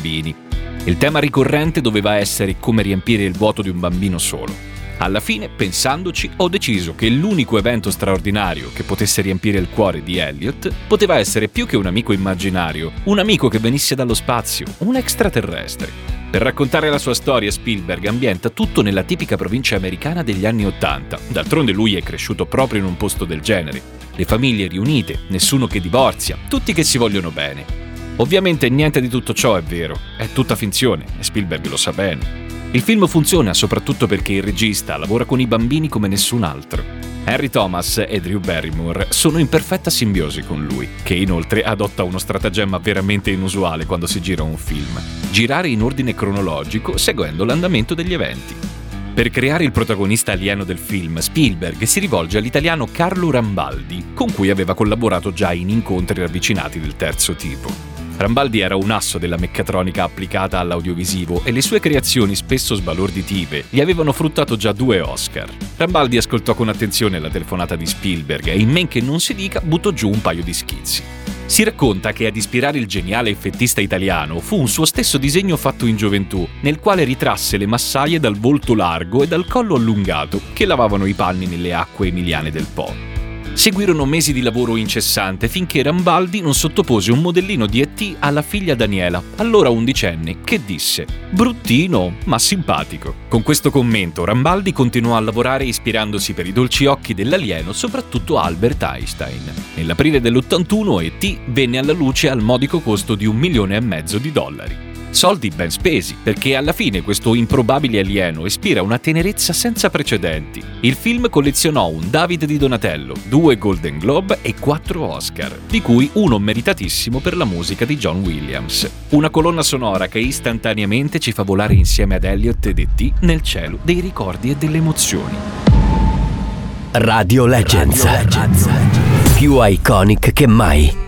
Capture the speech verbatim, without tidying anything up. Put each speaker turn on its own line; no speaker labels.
bambini. Il tema ricorrente doveva essere come riempire il vuoto di un bambino solo. Alla fine, pensandoci, ho deciso che l'unico evento straordinario che potesse riempire il cuore di Elliot poteva essere più che un amico immaginario, un amico che venisse dallo spazio, un extraterrestre. Per raccontare la sua storia, Spielberg ambienta tutto nella tipica provincia americana degli anni Ottanta. D'altronde lui è cresciuto proprio in un posto del genere. Le famiglie riunite, nessuno che divorzia, tutti che si vogliono bene. Ovviamente niente di tutto ciò è vero, è tutta finzione e Spielberg lo sa bene. Il film funziona soprattutto perché il regista lavora con i bambini come nessun altro. Henry Thomas e Drew Barrymore sono in perfetta simbiosi con lui, che inoltre adotta uno stratagemma veramente inusuale quando si gira un film: girare in ordine cronologico seguendo l'andamento degli eventi. Per creare il protagonista alieno del film, Spielberg si rivolge all'italiano Carlo Rambaldi, con cui aveva collaborato già in incontri ravvicinati del terzo tipo. Rambaldi era un asso della meccatronica applicata all'audiovisivo e le sue creazioni, spesso sbalorditive, gli avevano fruttato già due Oscar. Rambaldi ascoltò con attenzione la telefonata di Spielberg e, in men che non si dica, buttò giù un paio di schizzi. Si racconta che ad ispirare il geniale effettista italiano fu un suo stesso disegno fatto in gioventù, nel quale ritrasse le massaie dal volto largo e dal collo allungato che lavavano i panni nelle acque emiliane del Po. Seguirono mesi di lavoro incessante finché Rambaldi non sottopose un modellino di E T alla figlia Daniela, allora undicenne, che disse: bruttino, ma simpatico. Con questo commento Rambaldi continuò a lavorare ispirandosi per i dolci occhi dell'alieno soprattutto Albert Einstein. Nell'aprile dell'ottantuno E T venne alla luce al modico costo di un milione e mezzo di dollari. Soldi ben spesi, perché alla fine questo improbabile alieno ispira una tenerezza senza precedenti. Il film collezionò un David di Donatello, due Golden Globe e quattro Oscar, di cui uno meritatissimo per la musica di John Williams. Una colonna sonora che istantaneamente ci fa volare insieme ad Elliot ed E T nel cielo dei ricordi e delle emozioni.
Radio Legends, Radio Legends. Più iconic che mai.